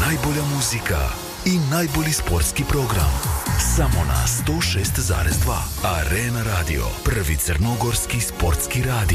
najbolja muzika i najbolji sportski program. Samo na 106,2 Arena Radio, prvi crnogorski sportski radio.